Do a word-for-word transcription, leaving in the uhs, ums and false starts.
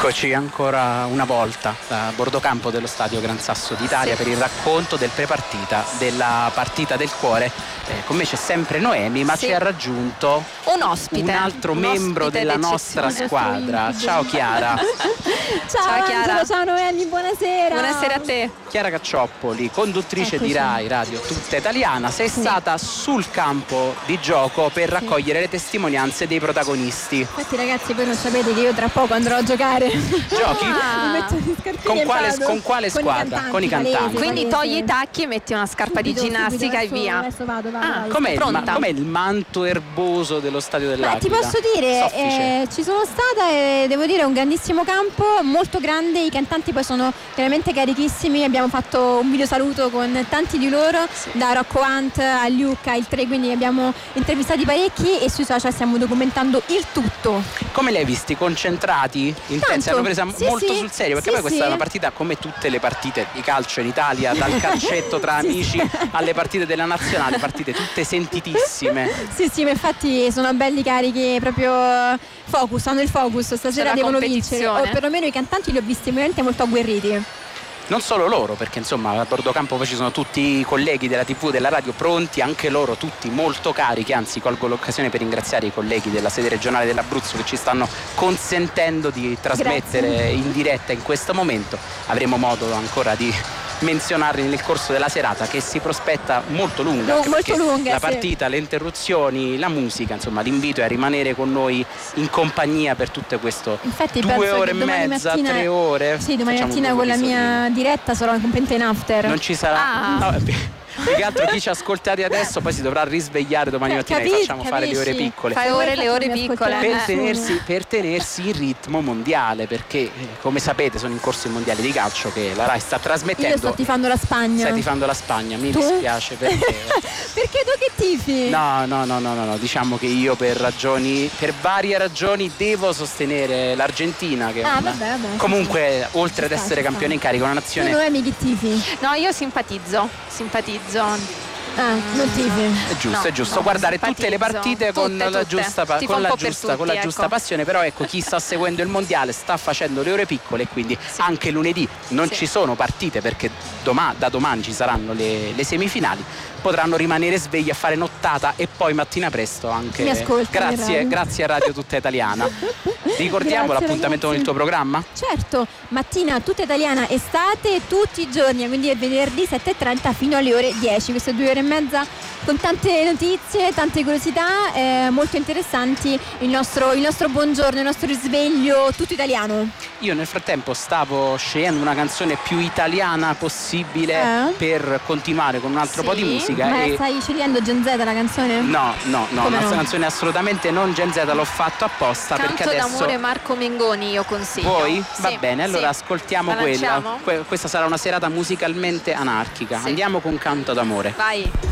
Eccoci ancora una volta a bordo campo dello stadio Gran Sasso d'Italia, sì, per il racconto del prepartita della partita del cuore. Eh, con me c'è sempre Noemi, ma sì, ci ha raggiunto un ospite, un altro un membro della nostra squadra. Ciao Chiara. Ciao, ciao Chiara. Ciao Noemi, buonasera. Buonasera a te. Chiara Caccioppoli, conduttrice Eccoci. di Rai Radio Tutta Italiana, sei sì. stata sul campo di gioco per raccogliere sì. le testimonianze dei protagonisti. Infatti ragazzi, voi non sapete che io tra poco andrò a giocare. Giochi? Ah. Mi metto gli scarpini con e quale, vado. con quale con squadra? I con i cantanti. palese, Quindi palese. togli i tacchi e metti una scarpa Subito, di ginnastica subito, e via. Adesso vado, vado, Ah, vado. Com'è il, ma, pronta? com'è il manto erboso dello stadio Ma dell'Aquila? ti posso dire, eh, ci sono stata e devo dire è un grandissimo campo, molto grande, i cantanti poi sono veramente carichissimi, abbiamo fatto un video saluto con tanti di loro, sì. da Rocco Hunt a Luke, il tre, quindi abbiamo intervistati parecchi e sui social stiamo documentando il tutto. Come li hai visti? Concentrati? Intensi? Hanno presa sì, molto sì. sul serio, perché sì, poi questa sì. è una partita come tutte le partite di calcio in Italia, dal calcetto tra sì, amici sì. alle partite della nazionale, partite tutte sentitissime. Sì, sì, ma infatti sono belli carichi, proprio focus, hanno il focus, stasera devono vincere, o perlomeno i cantanti li ho visti veramente molto agguerriti. Non solo loro, perché insomma a bordo campo poi ci sono tutti i colleghi della tivù, della radio pronti, anche loro tutti molto carichi, anzi colgo l'occasione per ringraziare i colleghi della sede regionale dell'Abruzzo che ci stanno consentendo di trasmettere Grazie. in diretta in questo momento. Avremo modo ancora di menzionarli nel corso della serata, che si prospetta molto lunga, no, molto lunga la sì. partita, le interruzioni, la musica, insomma l'invito è a rimanere con noi in compagnia per tutte queste Infatti, due ore e mezza, mattina, tre ore. Sì, domani Facciamo mattina con la episodi. mia diretta sarò completamente in after. Non ci sarà ah. no, più che altro chi ci ha ascoltati adesso poi si dovrà risvegliare domani eh, mattina capi- e facciamo capisci? fare le ore piccole fai ore le ore piccole per eh. tenersi, per tenersi in ritmo mondiale, perché eh, come sapete sono in corso i mondiali di calcio che la Rai sta trasmettendo. Io sto tifando la Spagna. Stai tifando la Spagna, mi tu? dispiace perché perché tu che tifi? no no no no no no diciamo che io per ragioni per varie ragioni devo sostenere l'Argentina che ah, una... vabbè, vabbè, comunque sì, oltre sì. ad essere campione in carica una nazione. Tu Noemi che tifi? No, io simpatizzo simpatizzo Ah, non tifi. È giusto, no, è giusto no, guardare simpatizzo. tutte le partite tutte, con la tutte. giusta, pa- Tifo con un la po' per giusta, tutti, con la ecco. giusta passione, però ecco chi sta seguendo il mondiale sta facendo le ore piccole e quindi sì. anche lunedì non sì. ci sono partite perché doma- da domani ci saranno le, le semifinali, potranno rimanere svegli a fare nottata e poi mattina presto anche. Mi ascoltano in Grazie, radio. grazie a Radio Tutta Italiana. Ricordiamo Grazie, l'appuntamento ragazzi. con il tuo programma? Certo, mattina Tutta Italiana, estate tutti i giorni, quindi è venerdì sette e trenta fino alle ore dieci, queste due ore e mezza con tante notizie, tante curiosità eh, molto interessanti, il nostro, il nostro buongiorno, il nostro risveglio tutto italiano. Io nel frattempo stavo scegliendo una canzone più italiana possibile eh? per continuare con un altro sì? po' di musica. Ma e... stai scegliendo Gen Z la canzone? No, no, no, Come una no? canzone assolutamente non Gen Z, l'ho fatto apposta Canto perché adesso d'amore Marco Mengoni io consiglio. Vuoi? Sì, Va bene, allora sì. ascoltiamo La quella. lanciamo? Que- questa sarà una serata musicalmente anarchica. Sì. Andiamo con Canto d'amore. Vai.